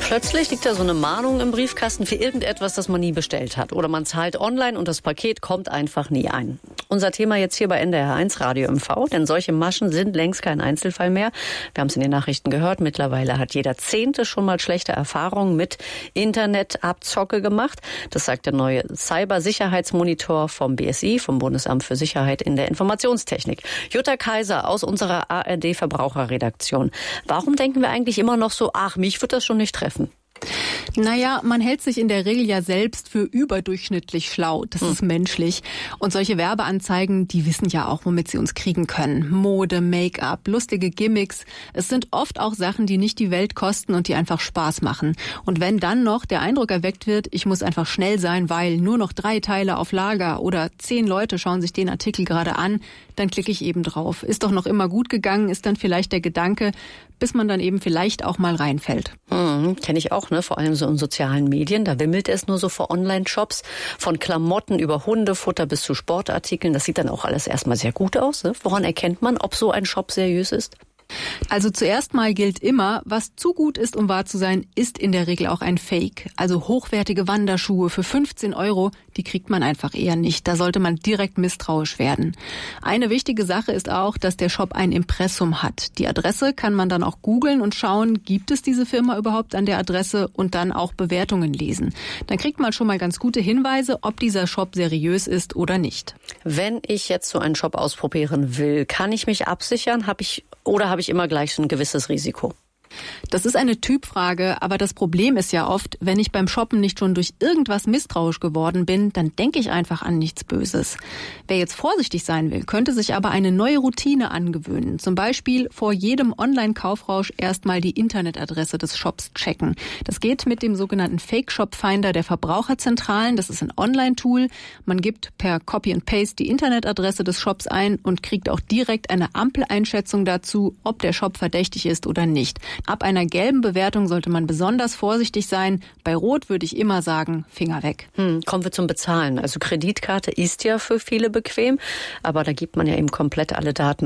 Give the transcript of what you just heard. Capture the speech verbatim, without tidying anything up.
Plötzlich liegt da so eine Mahnung im Briefkasten für irgendetwas, das man nie bestellt hat. Oder man zahlt online und das Paket kommt einfach nie ein. Unser Thema jetzt hier bei N D R eins Radio M V, denn solche Maschen sind längst kein Einzelfall mehr. Wir haben es in den Nachrichten gehört, mittlerweile hat jeder Zehnte schon mal schlechte Erfahrungen mit Internetabzocke gemacht. Das sagt der neue Cybersicherheitsmonitor vom B S I, vom Bundesamt für Sicherheit in der Informationstechnik. Jutta Kaiser aus unserer A R D-Verbraucherredaktion. Warum denken wir eigentlich immer noch so, ach, mich wird das schon nicht treffen? Naja, man hält sich in der Regel ja selbst für überdurchschnittlich schlau. Das hm. ist menschlich. Und solche Werbeanzeigen, die wissen ja auch, womit sie uns kriegen können. Mode, Make-up, lustige Gimmicks. Es sind oft auch Sachen, die nicht die Welt kosten und die einfach Spaß machen. Und wenn dann noch der Eindruck erweckt wird, ich muss einfach schnell sein, weil nur noch drei Teile auf Lager oder zehn Leute schauen sich den Artikel gerade an, dann klicke ich eben drauf. Ist doch noch immer gut gegangen, ist dann vielleicht der Gedanke, bis man dann eben vielleicht auch mal reinfällt. Hm, kenne ich auch, ne? Vor allem so in sozialen Medien. Da wimmelt es nur so vor Online-Shops. Von Klamotten über Hundefutter bis zu Sportartikeln. Das sieht dann auch alles erstmal sehr gut aus. Ne? Woran erkennt man, ob so ein Shop seriös ist? Also zuerst mal gilt immer, was zu gut ist, um wahr zu sein, ist in der Regel auch ein Fake. Also hochwertige Wanderschuhe für fünfzehn Euro, die kriegt man einfach eher nicht. Da sollte man direkt misstrauisch werden. Eine wichtige Sache ist auch, dass der Shop ein Impressum hat. Die Adresse kann man dann auch googeln und schauen, gibt es diese Firma überhaupt an der Adresse und dann auch Bewertungen lesen. Dann kriegt man schon mal ganz gute Hinweise, ob dieser Shop seriös ist oder nicht. Wenn ich jetzt so einen Shop ausprobieren will, kann ich mich absichern? Hab ich oder habe ich immer gleich so ein gewisses Risiko? Das ist eine Typfrage, aber das Problem ist ja oft, wenn ich beim Shoppen nicht schon durch irgendwas misstrauisch geworden bin, dann denke ich einfach an nichts Böses. Wer jetzt vorsichtig sein will, könnte sich aber eine neue Routine angewöhnen. Zum Beispiel vor jedem Online-Kaufrausch erstmal die Internetadresse des Shops checken. Das geht mit dem sogenannten Fake-Shop-Finder der Verbraucherzentralen. Das ist ein Online-Tool. Man gibt per Copy and Paste die Internetadresse des Shops ein und kriegt auch direkt eine Ampeleinschätzung dazu, ob der Shop verdächtig ist oder nicht. Ab einer gelben Bewertung sollte man besonders vorsichtig sein. Bei Rot würde ich immer sagen, Finger weg. Hm, kommen wir zum Bezahlen. Also Kreditkarte ist ja für viele bequem, aber da gibt man ja eben komplett alle Daten